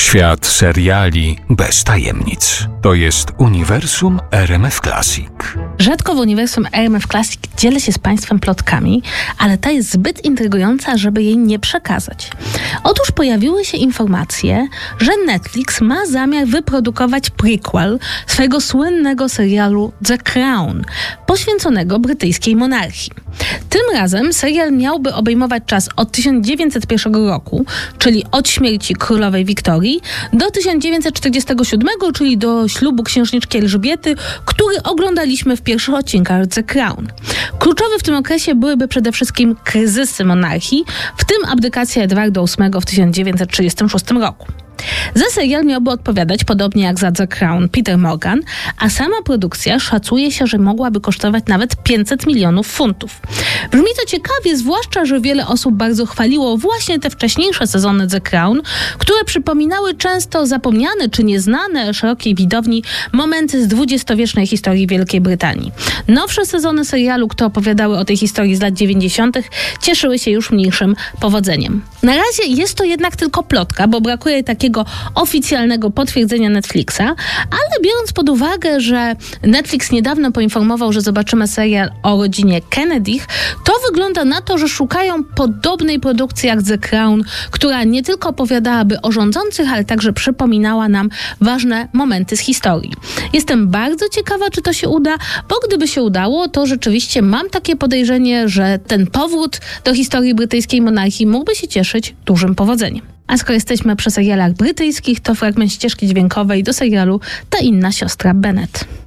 Świat seriali bez tajemnic. To jest uniwersum RMF Classic. Rzadko w uniwersum RMF Classic dzielę się z Państwem plotkami, ale ta jest zbyt intrygująca, żeby jej nie przekazać. Otóż pojawiły się informacje, że Netflix ma zamiar wyprodukować prequel swojego słynnego serialu The Crown, poświęconego brytyjskiej monarchii. Tym razem serial miałby obejmować czas od 1901 roku, czyli od śmierci królowej Wiktorii, do 1947, czyli do ślubu księżniczki Elżbiety, który oglądaliśmy w pierwszych odcinkach The Crown. Kluczowe w tym okresie byłyby przede wszystkim kryzysy monarchii, w tym abdykacja Edwarda VIII w 1936 roku. Za serial miałby odpowiadać, podobnie jak za The Crown, Peter Morgan, a sama produkcja szacuje się, że mogłaby kosztować nawet 500 milionów funtów. Brzmi to ciekawie, zwłaszcza, że wiele osób bardzo chwaliło właśnie te wcześniejsze sezony The Crown, które przypominały często zapomniane czy nieznane szerokiej widowni momenty z dwudziestowiecznej historii Wielkiej Brytanii. Nowsze sezony serialu, które opowiadały o tej historii z lat 90., cieszyły się już mniejszym powodzeniem. Na razie jest to jednak tylko plotka, bo brakuje takiego oficjalnego potwierdzenia Netflixa, ale biorąc pod uwagę, że Netflix niedawno poinformował, że zobaczymy serial o rodzinie Kennedych, to wygląda na to, że szukają podobnej produkcji jak The Crown, która nie tylko opowiadałaby o rządzących, ale także przypominała nam ważne momenty z historii. Jestem bardzo ciekawa, czy to się uda, bo gdyby się udało, to rzeczywiście mam takie podejrzenie, że ten powrót do historii brytyjskiej monarchii mógłby się cieszyć dużym powodzeniem. A skoro jesteśmy przy serialach brytyjskich, to fragment ścieżki dźwiękowej do serialu Ta inna siostra Bennet.